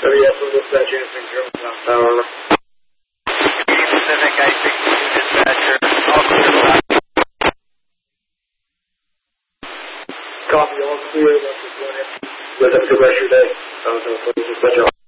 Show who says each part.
Speaker 1: yes, from dispatcher, St. Jerome, South Tower.
Speaker 2: Pacific, I-62 dispatcher. All clear.
Speaker 1: Copy, all clear. That's just one. You guys have a good rest of your day. Dispatcher.